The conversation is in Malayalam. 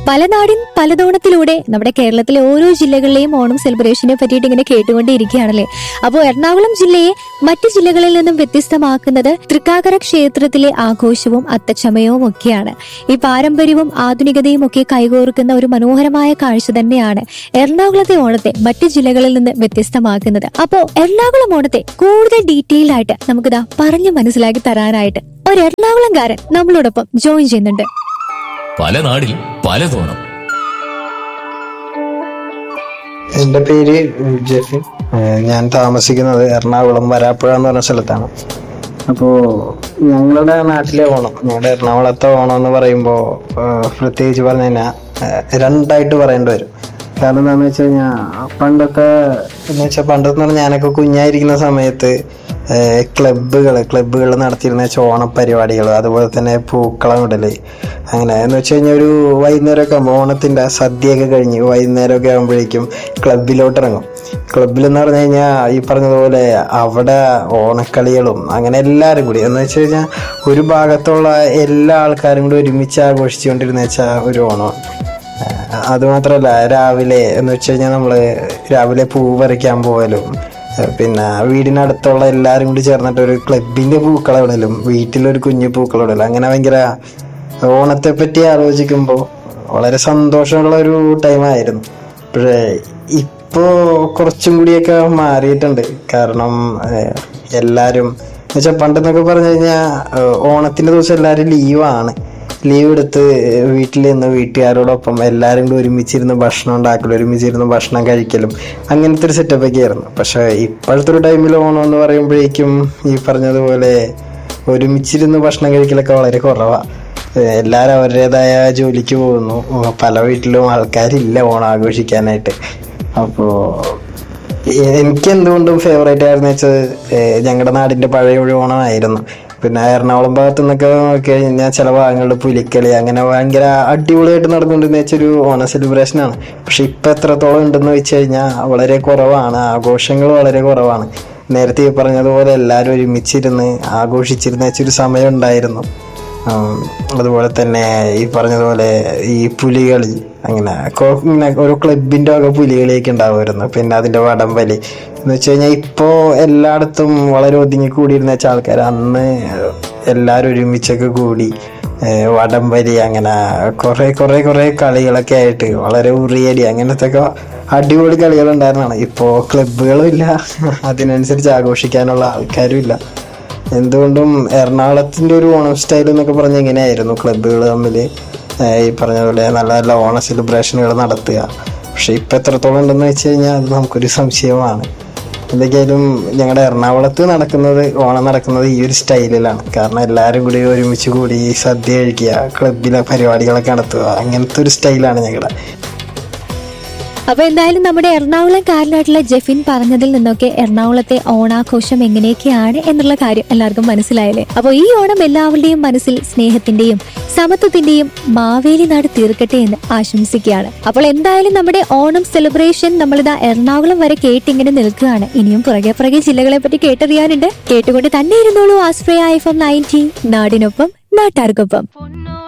പല നാടിൻ പലതോണത്തിലൂടെ നമ്മുടെ കേരളത്തിലെ ഓരോ ജില്ലകളിലെയും ഓണം സെലിബ്രേഷനെ പറ്റിയിട്ട് ഇങ്ങനെ കേട്ടുകൊണ്ടേയിരിക്കുകയാണല്ലേ. അപ്പോൾ എറണാകുളം ജില്ലയെ മറ്റു ജില്ലകളിൽ നിന്നും വ്യത്യസ്തമാക്കുന്നത് തൃക്കാക്കര ക്ഷേത്രത്തിലെ ആഘോഷവും അത്തച്ചമയവും ഒക്കെയാണ്. ഈ പാരമ്പര്യവും ആധുനികതയും ഒക്കെ കൈകോർക്കുന്ന ഒരു മനോഹരമായ കാഴ്ച തന്നെയാണ് എറണാകുളത്തെ ഓണത്തെ മറ്റു ജില്ലകളിൽ നിന്ന് വ്യത്യസ്തമാക്കുന്നത്. അപ്പോൾ എറണാകുളം ഓണത്തെ കൂടുതൽ ഡീറ്റെയിൽ ആയിട്ട് നമുക്കിതാ പറഞ്ഞു മനസ്സിലാക്കി തരാനായിട്ട് ഒരു എറണാകുളംകാരൻ നമ്മളോടൊപ്പം ജോയിൻ ചെയ്യുന്നുണ്ട്. പല നാടിൽ പലതോണം. എന്റെ പേര് ജെഫിൻ. ഞാൻ താമസിക്കുന്നത് എറണാകുളം വരാപ്പുഴ എന്ന് പറഞ്ഞ സ്ഥലത്താണ്. അപ്പോൾ ഞങ്ങളുടെ നാട്ടിലെ ഓണം, ഞങ്ങളുടെ എറണാകുളത്തെ ഓണം എന്ന് പറയുമ്പോൾ പ്രത്യേകിച്ച് പറഞ്ഞു കഴിഞ്ഞാൽ രണ്ടായിട്ട് പറയേണ്ടി വരും. കാരണം എന്താണെന്ന് വെച്ച് കഴിഞ്ഞാൽ പണ്ടെന്ന് പറഞ്ഞാൽ ഞാനൊക്കെ കുഞ്ഞായിരിക്കുന്ന സമയത്ത് ക്ലബ്ബുകൾ നടത്തിയിരുന്ന ഓണപ്പരിപാടികൾ, അതുപോലെ തന്നെ പൂക്കളം ഇടല്, അങ്ങനെ എന്ന് വെച്ച് കഴിഞ്ഞാൽ ഒരു വൈകുന്നേരമൊക്കെ ആകുമ്പോൾ ഓണത്തിന്റെ സദ്യയൊക്കെ കഴിഞ്ഞ് വൈകുന്നേരമൊക്കെ ആകുമ്പോഴേക്കും ക്ലബിലോട്ട് ഇറങ്ങും. ക്ലബിലെന്ന് പറഞ്ഞു കഴിഞ്ഞാൽ ഈ പറഞ്ഞതുപോലെ അവിടെ ഓണക്കളികളും അങ്ങനെ എല്ലാവരും കൂടി എന്ന് വെച്ച് കഴിഞ്ഞാൽ ഒരു ഭാഗത്തുള്ള എല്ലാ ആൾക്കാരും കൂടി ഒരുമിച്ച് ആഘോഷിച്ചുകൊണ്ടിരുന്ന വെച്ചാൽ ഒരു ഓണമാണ്. അതുമാത്രമല്ല, രാവിലെ എന്ന് വെച്ച് കഴിഞ്ഞാൽ നമ്മള് രാവിലെ പൂ പറിക്കാൻ പോകലും, പിന്നെ വീടിനടുത്തുള്ള എല്ലാവരും കൂടി ചേർന്നിട്ട് ഒരു ക്ലബിന്റെ പൂക്കളമിടലും, വീട്ടിലൊരു കുഞ്ഞു പൂക്കളമിടലും, അങ്ങനെ ഭയങ്കര ഓണത്തെ പറ്റി ആലോചിക്കുമ്പോൾ വളരെ സന്തോഷമുള്ള ഒരു ടൈമായിരുന്നു. പക്ഷേ ഇപ്പോൾ കുറച്ചും കൂടിയൊക്കെ മാറിയിട്ടുണ്ട്. കാരണം എല്ലാവരും എന്ന് വെച്ചാൽ പണ്ടെന്നൊക്കെ പറഞ്ഞു കഴിഞ്ഞാൽ ഓണത്തിന്റെ ദിവസം എല്ലാവരും ലീവ് എടുത്ത് വീട്ടിൽ നിന്ന് വീട്ടുകാരോടൊപ്പം എല്ലാവരും കൂടി ഒരുമിച്ചിരുന്ന് ഭക്ഷണം ഉണ്ടാക്കലും, ഒരുമിച്ചിരുന്ന് ഭക്ഷണം കഴിക്കലും, അങ്ങനത്തെ ഒരു സെറ്റപ്പൊക്കെ ആയിരുന്നു. പക്ഷെ ഇപ്പോഴത്തെ ഒരു ടൈമിൽ ഓണം എന്ന് പറയുമ്പോഴേക്കും ഈ പറഞ്ഞതുപോലെ ഒരുമിച്ചിരുന്ന് ഭക്ഷണം കഴിക്കലൊക്കെ വളരെ കുറവാണ്. എല്ലാവരും അവരുടേതായ ജോലിക്ക് പോകുന്നു. പല വീട്ടിലും ആൾക്കാരില്ല ഓണം ആഘോഷിക്കാനായിട്ട്. അപ്പോൾ എനിക്ക് എന്തുകൊണ്ടും ഫേവറേറ്റ് ആയിരുന്നു വെച്ചത് ഞങ്ങളുടെ നാടിന്റെ പഴയ ഒരു ഓണമായിരുന്നു. പിന്നെ എറണാകുളം ഭാഗത്തു നിന്നൊക്കെ നോക്കി കഴിഞ്ഞാൽ ചില ഭാഗങ്ങളിൽ പുലിക്കളി അങ്ങനെ ഭയങ്കര അടിപൊളിയായിട്ട് നടന്നുകൊണ്ടിരുന്ന വെച്ചൊരു ഓണ സെലിബ്രേഷനാണ്. പക്ഷെ ഇപ്പം എത്രത്തോളം ഉണ്ടെന്ന് വെച്ച് കഴിഞ്ഞാൽ വളരെ കുറവാണ്, ആഘോഷങ്ങൾ വളരെ കുറവാണ്. നേരത്തെ പറഞ്ഞതുപോലെ എല്ലാവരും ഒരുമിച്ചിരുന്ന് ആഘോഷിച്ചിരുന്ന വെച്ചൊരു സമയം ഉണ്ടായിരുന്നു. അതുപോലെ തന്നെ ഈ പറഞ്ഞതുപോലെ ഈ പുലികളി അങ്ങനെ ഓരോ ക്ലബിന്റെ ഒക്കെ പുലികളിയൊക്കെ ഉണ്ടാവുമായിരുന്നു. പിന്നെ അതിന്റെ വടംവലി എന്ന് വെച്ച് കഴിഞ്ഞാൽ ഇപ്പോൾ എല്ലായിടത്തും വളരെ ഒതുങ്ങി കൂടിയിരുന്ന വെച്ച ആൾക്കാർ അന്ന് എല്ലാവരും ഒരുമിച്ചൊക്കെ കൂടി വടംവലി അങ്ങനെ കുറെ കളികളൊക്കെ ആയിട്ട് വളരെ ഉറിയടി അങ്ങനത്തെ ഒക്കെ അടിപൊളി കളികൾ ഉണ്ടായിരുന്നതാണ്. ഇപ്പോൾ ക്ലബുകളും ഇല്ല, അതിനനുസരിച്ച് ആഘോഷിക്കാനുള്ള ആൾക്കാരും ഇല്ല. എന്തുകൊണ്ടും എറണാകുളത്തിന്റെ ഒരു ഓണം സ്റ്റൈൽ എന്നൊക്കെ പറഞ്ഞാൽ എങ്ങനെയായിരുന്നു ക്ലബുകൾ തമ്മിൽ ഈ പറഞ്ഞതുപോലെ നല്ല നല്ല ഓണ സെലിബ്രേഷനുകൾ നടത്തുക. പക്ഷെ ഇപ്പം എത്രത്തോളം ഉണ്ടെന്ന് വെച്ച് കഴിഞ്ഞാൽ അത് നമുക്കൊരു സംശയമാണ്. എന്തൊക്കെയായാലും ഞങ്ങളുടെ എറണാകുളത്ത് ഓണം നടക്കുന്നത് ഈ ഒരു സ്റ്റൈലിലാണ്. കാരണം എല്ലാവരും കൂടി ഒരുമിച്ച് കൂടി സദ്യ കഴിക്കുക, ക്ലബിലെ പരിപാടികളൊക്കെ നടത്തുക, അങ്ങനത്തെ ഒരു സ്റ്റൈലാണ് ഞങ്ങളുടെ. അപ്പൊ എന്തായാലും നമ്മുടെ എറണാകുളംകാരനായിട്ടുള്ള ജെഫിൻ പറഞ്ഞതിൽ നിന്നൊക്കെ എറണാകുളത്തെ ഓണാഘോഷം എങ്ങനെയൊക്കെയാണ് എന്നുള്ള കാര്യം എല്ലാവർക്കും മനസ്സിലായല്ലേ. അപ്പോൾ ഈ ഓണം എല്ലാവരുടെയും മനസ്സിൽ സ്നേഹത്തിന്റെയും സമത്വത്തിന്റെയും മാവേലി നാട് തീർക്കട്ടെ എന്ന് ആശംസിക്കുകയാണ്. അപ്പോൾ എന്തായാലും നമ്മുടെ ഓണം സെലിബ്രേഷൻ നമ്മളിതാ എറണാകുളം വരെ കേട്ടിങ്ങനെ നിൽക്കുകയാണ്. ഇനിയും പുറകെ ജില്ലകളെ പറ്റി കേട്ടറിയാനുണ്ട്. കേട്ടുകൊണ്ട് തന്നെ ഇരുന്നോളൂ. ആശ്രയ FM 90 നാടിനൊപ്പം നാട്ടാർക്കൊപ്പം.